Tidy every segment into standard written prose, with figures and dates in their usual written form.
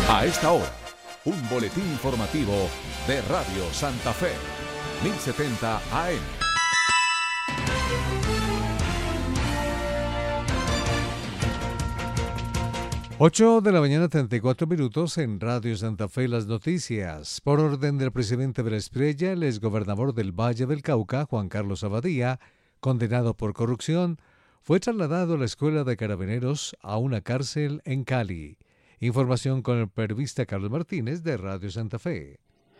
A esta hora, un boletín informativo de Radio Santa Fe, 1070 AM. Ocho de la mañana, 34 minutos en Radio Santa Fe. Las noticias. Por orden del presidente de la Espriella, el exgobernador del Valle del Cauca, Juan Carlos Abadía, condenado por corrupción, fue trasladado a la Escuela de Carabineros a una cárcel en Cali. Información con el periodista Carlos Martínez de Radio Santa Fe.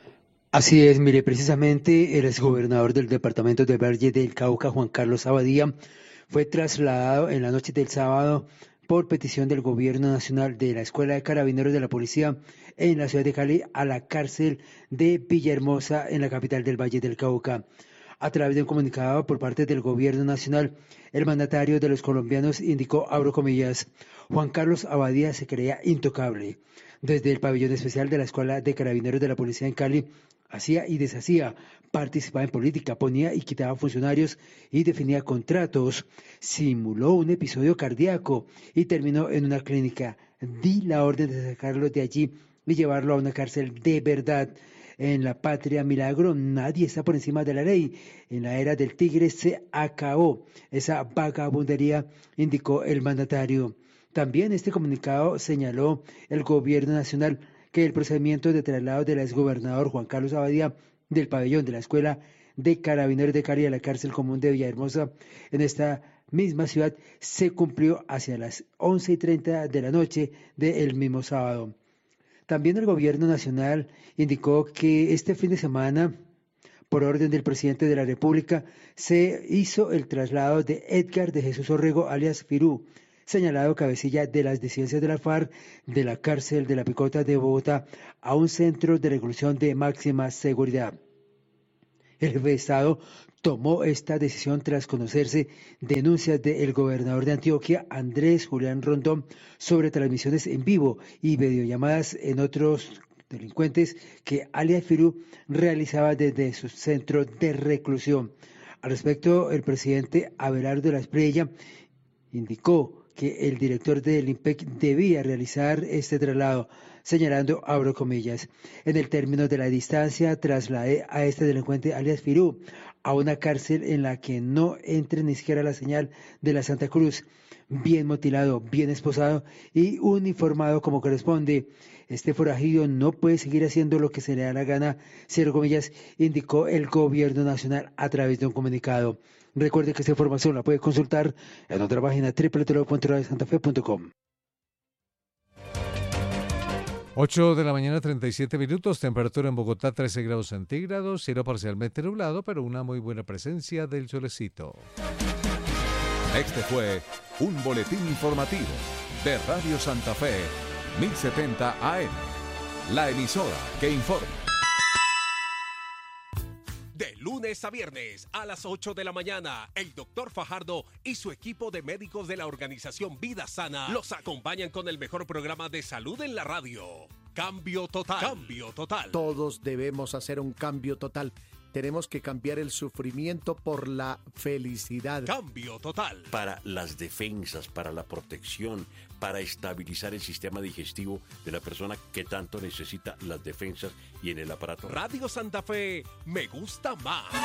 Así es, mire, precisamente el exgobernador del departamento de Valle del Cauca, Juan Carlos Abadía, fue trasladado en la noche del sábado por petición del gobierno nacional de la Escuela de Carabineros de la Policía en la ciudad de Cali a la cárcel de Villahermosa en la capital del Valle del Cauca. A través de un comunicado por parte del gobierno nacional, el mandatario de los colombianos indicó, abro comillas, Juan Carlos Abadía se creía intocable. Desde el pabellón especial de la Escuela de Carabineros de la Policía en Cali, hacía y deshacía, participaba en política, ponía y quitaba funcionarios y definía contratos, simuló un episodio cardíaco y terminó en una clínica. Di la orden de sacarlo de allí y llevarlo a una cárcel de verdad. En la patria milagro nadie está por encima de la ley. En la era del tigre se acabó esa vagabundería, indicó el mandatario. También este comunicado señaló el gobierno nacional que el procedimiento de traslado del exgobernador Juan Carlos Abadía del pabellón de la Escuela de Carabineros de Cali a la cárcel común de Villahermosa en esta misma ciudad se cumplió hacia las 11:30 de la noche del mismo sábado. También el gobierno nacional indicó que este fin de semana, por orden del presidente de la República, se hizo el traslado de Edgar de Jesús Orrego, alias Firú, señalado cabecilla de las disidencias de la FARC, de la cárcel de la Picota de Bogotá a un centro de reclusión de máxima seguridad. El jefe de Estado tomó esta decisión tras conocerse denuncias del gobernador de Antioquia, Andrés Julián Rondón, sobre transmisiones en vivo y videollamadas en otros delincuentes que alias Firú realizaba desde su centro de reclusión. Al respecto, el presidente Abelardo Lasprilla indicó que el director del IMPEC debía realizar este traslado, señalando, abro comillas, en el término de la distancia trasladé a este delincuente alias Firú a una cárcel en la que no entre ni siquiera la señal de la Santa Cruz, bien mutilado, bien esposado y uniformado como corresponde. Este forajido no puede seguir haciendo lo que se le da la gana, cierro comillas, indicó el gobierno nacional a través de un comunicado. Recuerde que esta información la puede consultar en otra página www.radiosantafe.com. 8 de la mañana, 37 minutos, temperatura en Bogotá 13 grados centígrados, cielo parcialmente nublado, pero una muy buena presencia del solecito. Este fue un boletín informativo de Radio Santa Fe, 1070 AM, la emisora que informa. De lunes a viernes a las 8 de la mañana, el doctor Fajardo y su equipo de médicos de la organización Vida Sana los acompañan con el mejor programa de salud en la radio. Cambio total. Cambio total. Todos debemos hacer un cambio total. Tenemos que cambiar el sufrimiento por la felicidad. Cambio total. Para las defensas, para la protección, para estabilizar el sistema digestivo de la persona que tanto necesita las defensas y en el aparato. Radio Santa Fe, me gusta más.